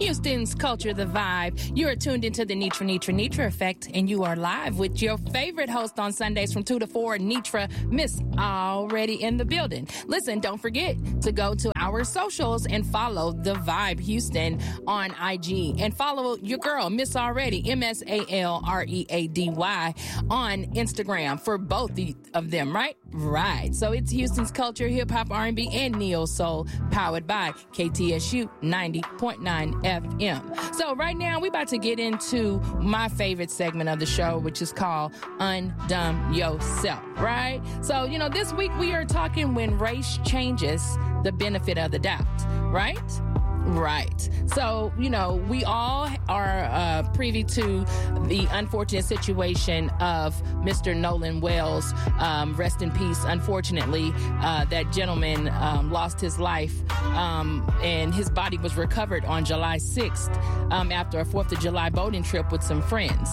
Houston's Culture, the Vibe. You are tuned into the Nitra Effect, and you are live with your favorite host on Sundays from 2 to 4, Nitra, Miss Already in the building. Listen, don't forget to go to our socials and follow The Vibe Houston on IG, and follow your girl, Miss Already, MSALREADY, on Instagram for both of them, right? Right. So it's Houston's Culture, Hip Hop, R&B, and Neo Soul, powered by KTSU 90.9 FM. So right now we about to get into my favorite segment of the show, which is called Undumb Yourself, right? So, this week we are talking when race changes the benefit of the doubt, right? Right. So, we all are privy to the unfortunate situation of Mr. Nolan Wells. Rest in peace. Unfortunately, that gentleman lost his life, and his body was recovered on July 6th after a 4th of July boating trip with some friends.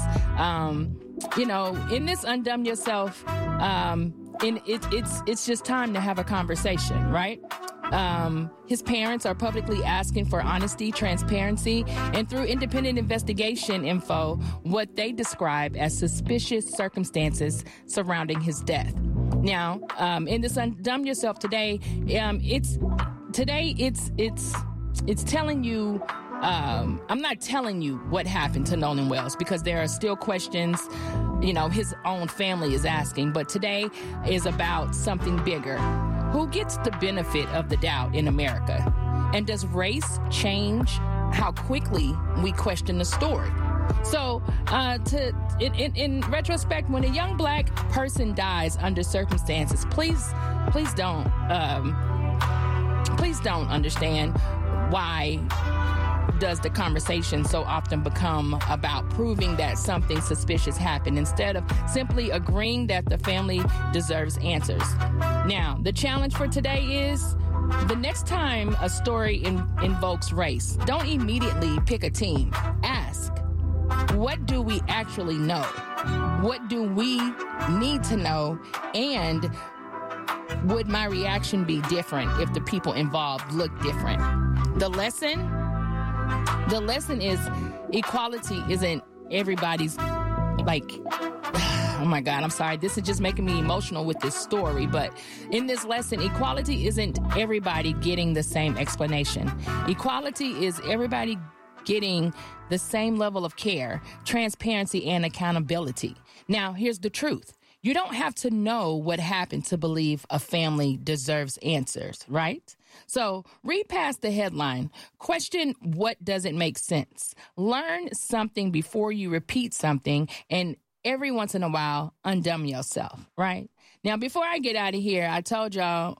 In this Undumb Yourself, it's just time to have a conversation, right? His parents are publicly asking for honesty, transparency, and through independent investigation info, what they describe as suspicious circumstances surrounding his death. Now, in this Undumb Yourself today, it's telling you, I'm not telling you what happened to Nolan Wells, because there are still questions, his own family is asking, but today is about something bigger. Who gets the benefit of the doubt in America? And does race change how quickly we question the story? So, in retrospect, when a young black person dies under circumstances, please don't understand why does the conversation so often become about proving that something suspicious happened instead of simply agreeing that the family deserves answers. Now, the challenge for today is the next time a story invokes race, don't immediately pick a team. Ask, what do we actually know? What do we need to know? And would my reaction be different if the people involved look different? The lesson is equality isn't everybody's, oh my God, I'm sorry. This is just making me emotional with this story. But in this lesson, equality isn't everybody getting the same explanation. Equality is everybody getting the same level of care, transparency, and accountability. Now, here's the truth. You don't have to know what happened to believe a family deserves answers, right? So read past the headline. Question what doesn't make sense. Learn something before you repeat something, and every once in a while, undumb yourself, right? Now, before I get out of here, I told y'all,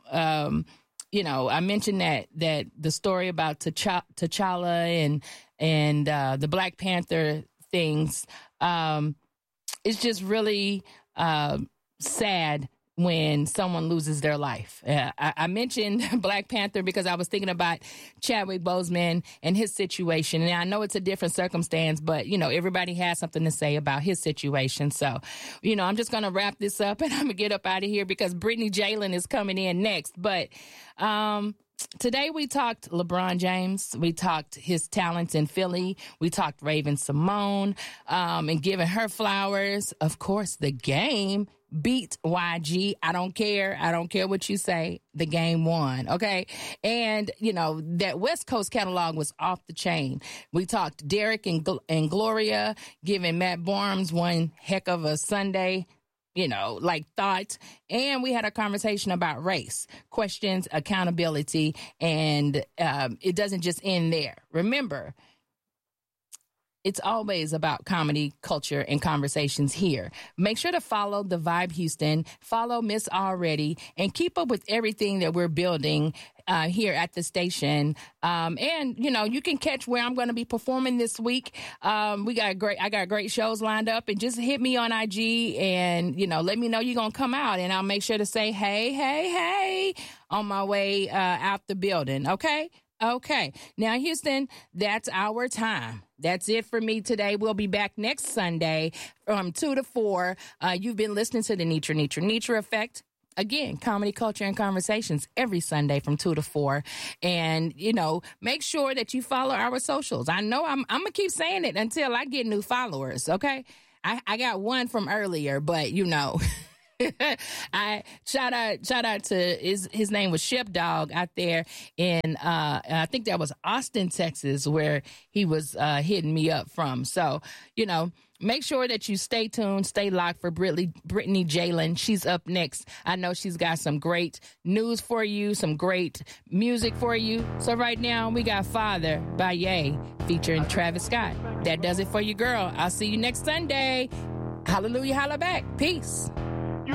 I mentioned that the story about T'Challa and the Black Panther things, it's just really sad when someone loses their life. I mentioned Black Panther because I was thinking about Chadwick Boseman and his situation. And I know it's a different circumstance, but, everybody has something to say about his situation. So, I'm just going to wrap this up and I'm going to get up out of here because Brittany Jalen is coming in next. But today we talked LeBron James. We talked his talents in Philly. We talked Raven-Symoné and giving her flowers. Of course, the game beat YG. I don't care. I don't care what you say. The game won. Okay. And, that West Coast catalog was off the chain. We talked Derek and Gloria giving Matt Barnes one heck of a Sunday. Thoughts. And we had a conversation about race, questions, accountability, and it doesn't just end there. Remember, it's always about comedy, culture, and conversations here. Make sure to follow The Vibe Houston, follow Miss Already, and keep up with everything that we're building here at the station. And, you can catch where I'm going to be performing this week. I got great shows lined up, and just hit me on IG and, let me know you're going to come out, and I'll make sure to say, hey, on my way out the building. Okay. Now, Houston, that's our time. That's it for me today. We'll be back next Sunday from 2 to 4. You've been listening to the Nitra Effect. Again, Comedy, Culture, and Conversations every Sunday from 2 to 4. And, make sure that you follow our socials. I know I'm going to keep saying it until I get new followers, okay? I got one from earlier, but, I shout out to his name was Shep Dog out there in I think that was Austin, Texas, where he was hitting me up from. So, make sure that you stay tuned, stay locked for Brittany Jalen. She's up next. I know she's got some great news for you, some great music for you. So right now we got Father by Ye featuring Travis Scott. That does it for you, girl. I'll see you next Sunday. Hallelujah, holla back. Peace.